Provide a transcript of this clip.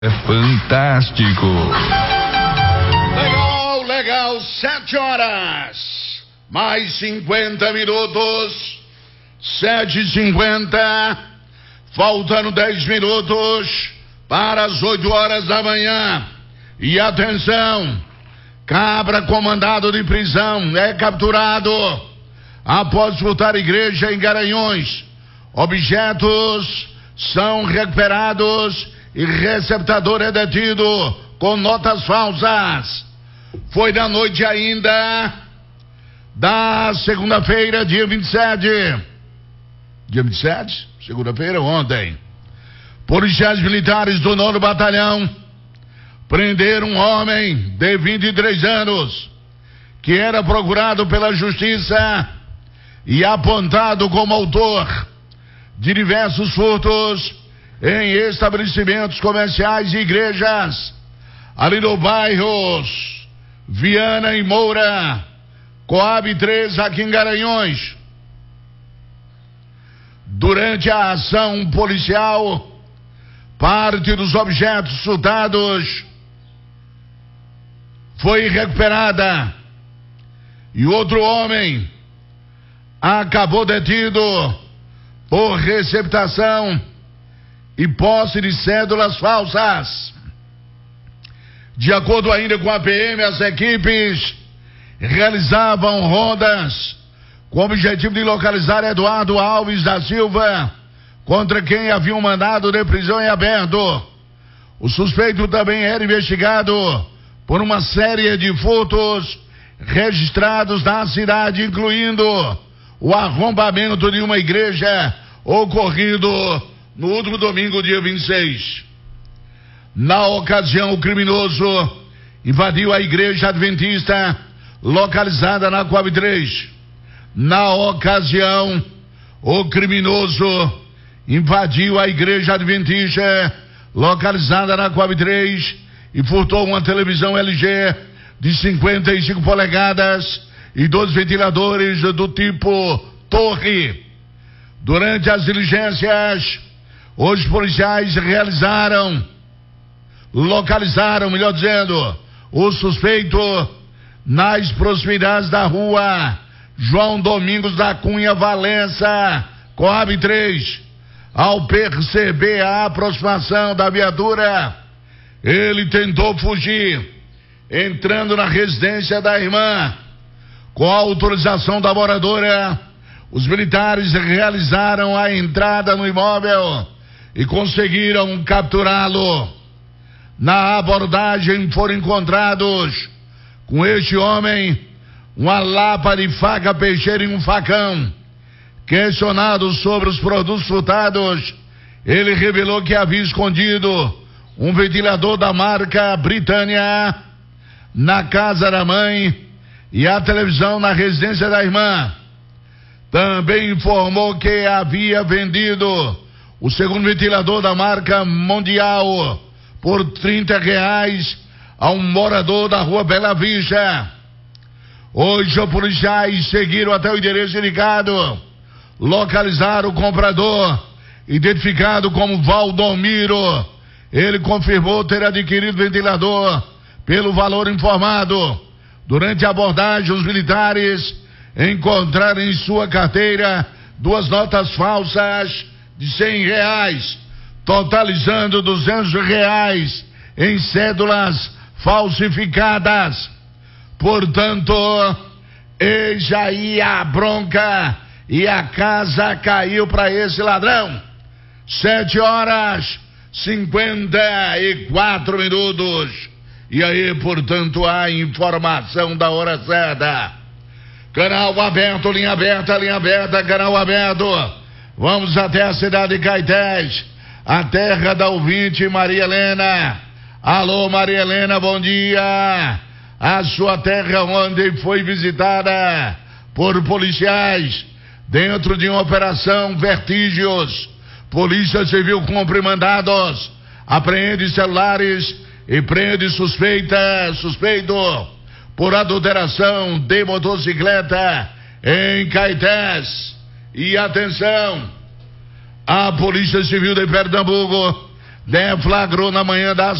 É fantástico. Legal, 7 horas, mais 50 minutos, 7h50, faltando 10 minutos para as 8 horas da manhã. E atenção, cabra comandado de prisão é capturado após furtar igreja em Garanhuns. Objetos são recuperados e receptador é detido com notas falsas. Foi na noite ainda da segunda-feira, dia 27. Dia 27? Segunda-feira, ontem. Policiais militares do 9º Batalhão prenderam um homem de 23 anos que era procurado pela justiça e apontado como autor de diversos furtos em estabelecimentos comerciais e igrejas ali no bairros Viana e Moura, Coab 3, aqui em Garanhuns. Durante a ação policial, parte dos objetos furtados foi recuperada e outro homem acabou detido por receptação e posse de cédulas falsas. De acordo ainda com a PM, as equipes realizavam rondas com o objetivo de localizar Eduardo Alves da Silva, contra quem havia um mandado de prisão em aberto. O suspeito também era investigado por uma série de furtos registrados na cidade, incluindo o arrombamento de uma igreja ocorrido no último domingo, dia 26. Na ocasião, o criminoso invadiu a igreja adventista localizada na Coab 3. Na ocasião, o criminoso invadiu a igreja adventista localizada na Coab 3 e furtou uma televisão LG de 55 polegadas e 2 ventiladores do tipo torre. Durante as diligências, os policiais localizaram, melhor dizendo, o suspeito nas proximidades da rua João Domingos da Cunha Valença, Coab 3. Ao perceber a aproximação da viatura, ele tentou fugir, entrando na residência da irmã. Com a autorização da moradora, os militares realizaram a entrada no imóvel e conseguiram capturá-lo. Na abordagem foram encontrados com este homem uma lapa de faca peixeira e um facão. Questionado sobre os produtos furtados, ele revelou que havia escondido um ventilador da marca Britânia na casa da mãe e a televisão na residência da irmã. Também informou que havia vendido o segundo ventilador da marca Mundial por R$30 a um morador da rua Bela Vista. Hoje os policiais seguiram até o endereço indicado, localizaram o comprador, identificado como Valdomiro. Ele confirmou ter adquirido o ventilador pelo valor informado. Durante a abordagem, os militares encontraram em sua carteira 2 notas falsas de R$100, totalizando R$200 em cédulas falsificadas. Portanto, eis aí a bronca e a casa caiu para esse ladrão. 7h54. E aí, portanto, a informação da hora certa. Canal aberto, linha aberta, canal aberto. Vamos até a cidade de Caetés, a terra da ouvinte Maria Helena. Alô, Maria Helena, bom dia. A sua terra onde foi visitada por policiais dentro de uma operação Vertígios. Polícia Civil cumpre mandados, apreende celulares e prende suspeito por adulteração de motocicleta em Caetés. E atenção, a Polícia Civil de Pernambuco deflagrou na manhã das